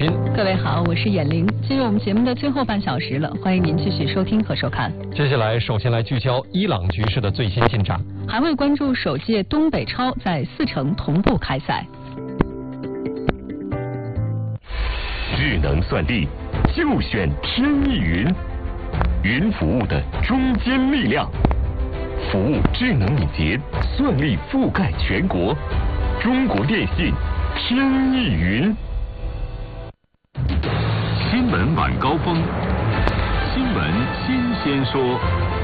斌。 各位好，我是闫玲。进入我们节目的最后半小时了，欢迎您继续收听和收看。 接下来，首先来聚焦伊朗局势的最新进展。 还未关注首届东北超在4城同步开赛。 智能算力就选天翼云，云服务的中坚力量，服务智能敏捷，算力覆盖全国。中国电信天翼云。新闻晚高峰，新闻新鲜说。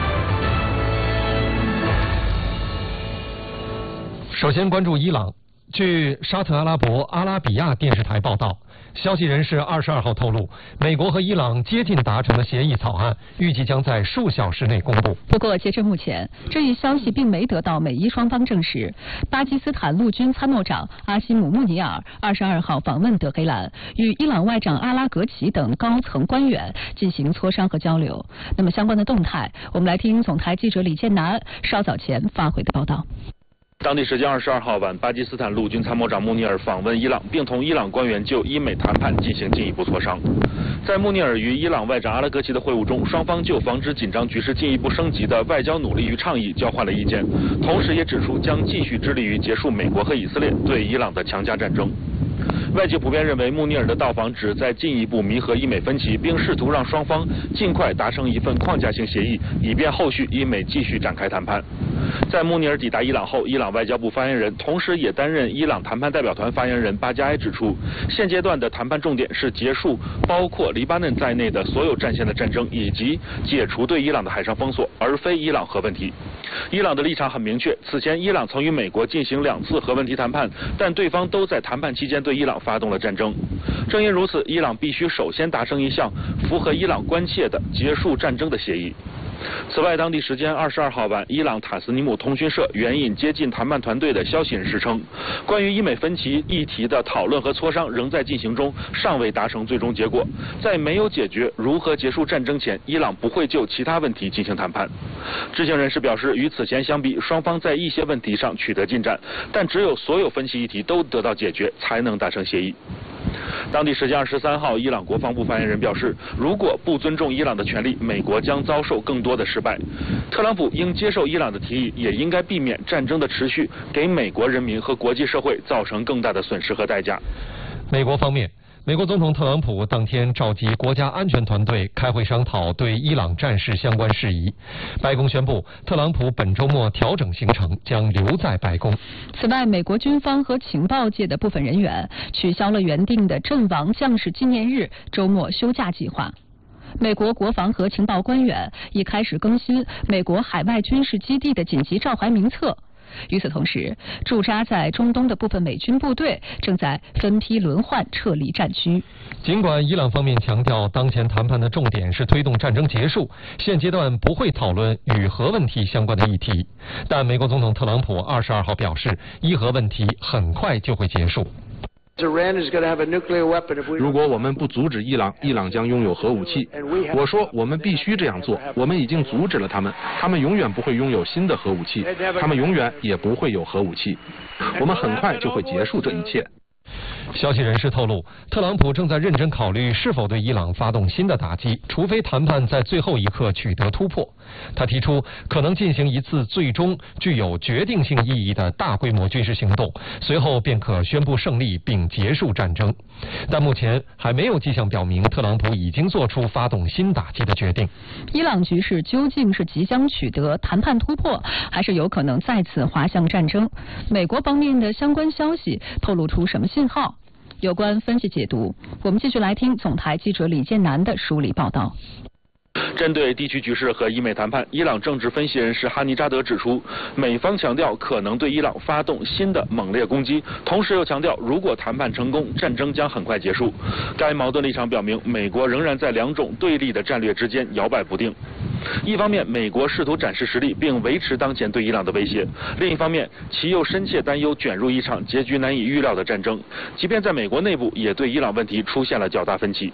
首先关注伊朗。据沙特阿拉伯阿拉比亚电视台报道，消息人士22号透露，美国和伊朗接近达成的协议草案，预计将在数小时内公布。 不过，截至目前，这一消息并没得到美伊双方证实。巴基斯坦陆军参谋长阿西姆·穆尼尔22号访问德黑兰，与伊朗外长阿拉格齐等高层官员进行磋商和交流。那么相关的动态，我们来听总台记者李建南稍早前发回的报道。 当地时间22号晚，巴基斯坦陆军参谋长穆尼尔访问伊朗，并同伊朗官员就伊美谈判进行进一步磋商。在穆尼尔与伊朗外长阿拉格齐的会晤中，双方就防止紧张局势进一步升级的外交努力与倡议交换了意见，同时也指出将继续致力于结束美国和以色列对伊朗的强加战争。外界普遍认为，穆尼尔的到访旨在进一步弥合伊美分歧，并试图让双方尽快达成一份框架性协议，以便后续伊美继续展开谈判。在穆尼尔抵达伊朗后，伊朗外交部发言人，同时也担任伊朗谈判代表团发言人巴加埃指出，现阶段的谈判重点是结束包括黎巴嫩在内的所有战线的战争，以及解除对伊朗的海上封锁，而非伊朗核问题。伊朗的立场很明确，此前伊朗曾与美国进行2次核问题谈判，但对方都在谈判期间对伊朗发动了战争。正因如此，伊朗必须首先达成一项符合伊朗关切的结束战争的协议。此外，当地时间22号晚，伊朗塔斯尼姆通讯社援引接近谈判团队的消息人士称，关于伊美分歧议题的讨论和磋商仍在进行中，尚未达成最终结果。在没有解决如何结束战争前，伊朗不会就其他问题进行谈判。知情人士表示，与此前相比，双方在一些问题上取得进展，但只有所有分歧议题都得到解决，才能达成协议。当地时间23号，伊朗国防部发言人表示，如果不尊重伊朗的权利，美国将遭受更多的失败。特朗普应接受伊朗的提议，也应该避免战争的持续给美国人民和国际社会造成更大的损失和代价。 美国方面，美国总统特朗普当天召集国家安全团队开会商讨对伊朗战事相关事宜。白宫宣布，特朗普本周末调整行程，将留在白宫。 此外，美国军方和情报界的部分人员取消了原定的阵亡将士纪念日周末休假计划。美国国防和情报官员已开始更新美国海外军事基地的紧急召回名册。与此同时，驻扎在中东的部分美军部队正在分批轮换撤离战区。 尽管伊朗方面强调当前谈判的重点是推动战争结束，现阶段不会讨论与核问题相关的议题，但美国总统特朗普22号表示，伊核问题很快就会结束。 如果我们不阻止伊朗，伊朗将拥有核武器。我说我们必须这样做，我们已经阻止了他们，他们永远不会拥有新的核武器，他们永远也不会有核武器。我们很快就会结束这一切。 消息人士透露，特朗普正在认真考虑是否对伊朗发动新的打击，除非谈判在最后一刻取得突破。他提出可能进行一次最终具有决定性意义的大规模军事行动，随后便可宣布胜利并结束战争。但目前还没有迹象表明特朗普已经做出发动新打击的决定。 伊朗局势究竟是即将取得谈判突破，还是有可能再次滑向战争？美国方面的相关消息透露出什么信号？有关分析解读，我们继续来听总台记者李建南的梳理报道。 针对地区局势和伊美谈判，伊朗政治分析人士哈尼扎德指出，美方强调可能对伊朗发动新的猛烈攻击，同时又强调如果谈判成功，战争将很快结束。该矛盾立场表明，美国仍然在2种对立的战略之间摇摆不定。一方面，美国试图展示实力并维持当前对伊朗的威胁；另一方面，其又深切担忧卷入一场结局难以预料的战争，即便在美国内部，也对伊朗问题出现了较大分歧。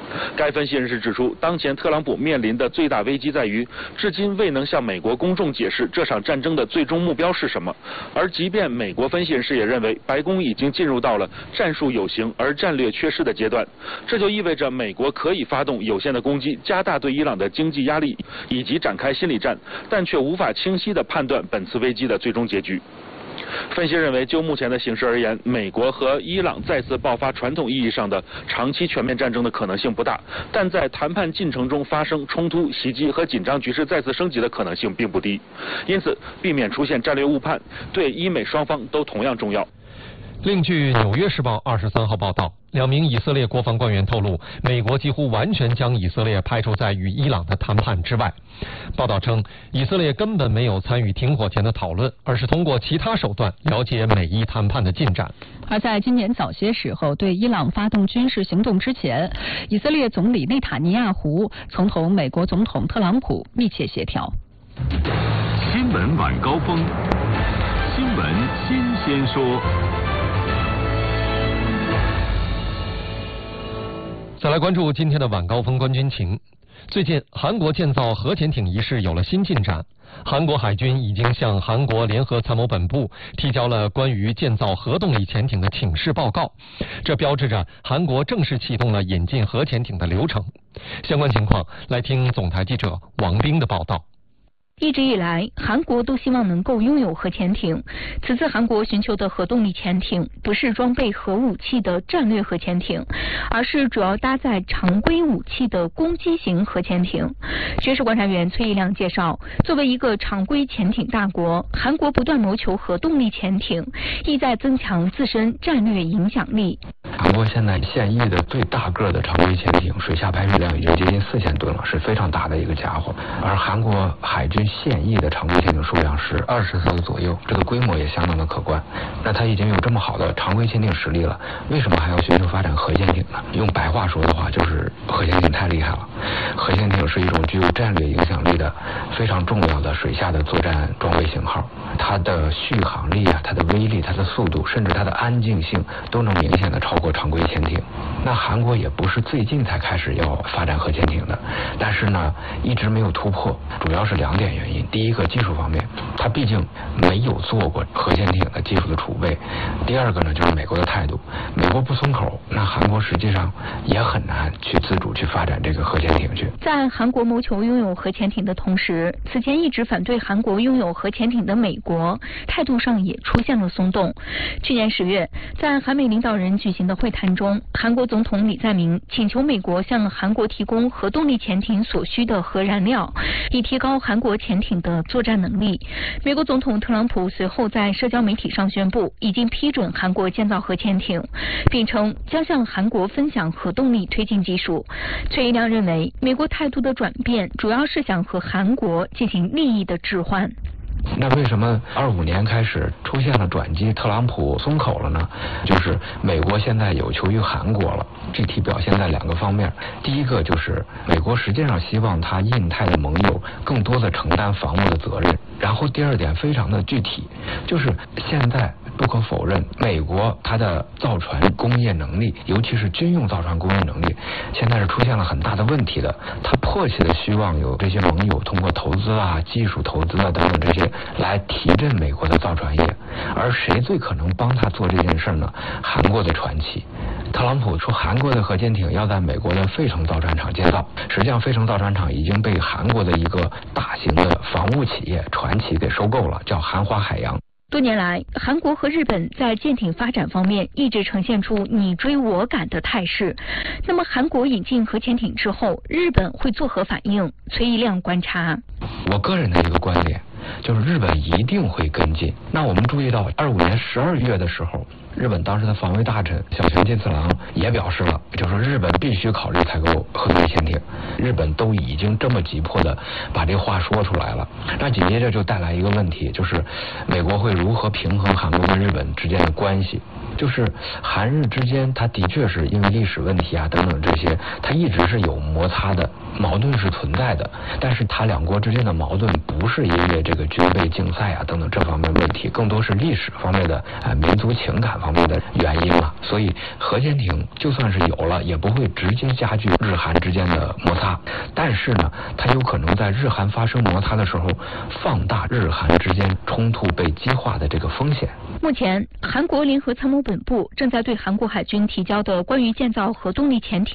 该分析人士指出，当前特朗普面临的最大危机在于，至今未能向美国公众解释这场战争的最终目标是什么。而即便美国分析人士也认为，白宫已经进入到了战术有形而战略缺失的阶段，这就意味着美国可以发动有限的攻击，加大对伊朗的经济压力，以及展开心理战，但却无法清晰地判断本次危机的最终结局。分析认为，就目前的形势而言，美国和伊朗再次爆发传统意义上的长期全面战争的可能性不大，但在谈判进程中发生冲突、袭击和紧张局势再次升级的可能性并不低。因此，避免出现战略误判，对伊美双方都同样重要。 另据《纽约时报》23号报道，2名以色列国防官员透露，美国几乎完全将以色列排除在与伊朗的谈判之外。报道称，以色列根本没有参与停火前的讨论，而是通过其他手段了解美伊谈判的进展。 而在今年早些时候对伊朗发动军事行动之前，以色列总理内塔尼亚胡曾同美国总统特朗普密切协调。 新闻晚高峰，新闻新鲜说。 再来关注今天的晚高峰观军情。最近，韩国建造核潜艇一事有了新进展。韩国海军已经向韩国联合参谋本部提交了关于建造核动力潜艇的请示报告，这标志着韩国正式启动了引进核潜艇的流程。相关情况，来听总台记者王冰的报道。 一直以来，韩国都希望能够拥有核潜艇。此次韩国寻求的核动力潜艇不是装备核武器的战略核潜艇，而是主要搭载常规武器的攻击型核潜艇。军事观察员崔一亮介绍，作为一个常规潜艇大国，韩国不断谋求核动力潜艇，意在增强自身战略影响力。 韩国现在现役的最大个的常规潜艇水下排水量已经接近4000吨了，是非常大的一个家伙。而韩国海军现役的常规潜艇数量是20艘左右，这个规模也相当的可观。那它已经有这么好的常规潜艇实力了，为什么还要寻求发展核潜艇呢？用白话说的话，就是核潜艇太厉害了。核潜艇是一种具有战略影响力的非常重要的水下的作战装备型号，它的续航力啊，它的威力，它的速度，甚至它的安静性都能明显的超过常规潜艇。那韩国也不是最近才开始要发展核潜艇的，但是呢一直没有突破，主要是2点原因。第一个，技术方面，它毕竟没有做过核潜艇的技术的储备。第二个呢，就是美国的态度，美国不松口，那韩国实际上也很难去自主去发展这个核潜艇去。 在韩国谋求拥有核潜艇的同时，此前一直反对韩国拥有核潜艇的美国态度上也出现了松动。去年10月，在韩美领导人举行的会谈中，韩国总统李在明请求美国向韩国提供核动力潜艇所需的核燃料，以提高韩国潜艇的作战能力。美国总统特朗普随后在社交媒体上宣布，已经批准韩国建造核潜艇，并称将向韩国分享核动力推进技术。崔一亮认为，美国态度的转变主要是想和韩国进行利益的置换。 那为什么25年开始出现了转机，特朗普松口了呢？就是美国现在有求于韩国了，具体表现在2个方面。第一个就是美国实际上希望他印太的盟友更多的承担防务的责任。然后第2点非常的具体，就是现在不可否认，美国它的造船工业能力，尤其是军用造船工业能力，现在是出现了很大的问题的。他迫切的希望有这些盟友通过投资啊、技术投资啊等等这些来提振美国的造船业。而谁最可能帮他做这件事呢？韩国的传奇。特朗普说韩国的核潜艇要在美国的费城造船厂建造，实际上费城造船厂已经被韩国的一个大型的防务企业传奇给收购了，叫韩华海洋。 多年来，韩国和日本在舰艇发展方面一直呈现出你追我赶的态势。那么，韩国引进核潜艇之后，日本会作何反应？崔一亮观察。 我个人的一个观点就是日本一定会跟进。那我们注意到25年12月的时候，日本当时的防卫大臣小泉进次郎也表示了，就是说日本必须考虑采购核动力潜艇。日本都已经这么急迫的把这话说出来了，那紧接着就带来一个问题，就是美国会如何平衡韩国跟日本之间的关系。就是韩日之间，它的确是因为历史问题啊等等这些，它一直是有摩擦的。 矛盾是存在的，但是它两国之间的矛盾不是因为这个军备竞赛啊等等这方面问题，更多是历史方面的民族情感方面的原因嘛。所以核潜艇就算是有了，也不会直接加剧日韩之间的摩擦，但是呢，它有可能在日韩发生摩擦的时候，放大日韩之间冲突被激化的这个风险。 目前，韩国联合参谋本部正在对韩国海军提交的关于建造核动力潜艇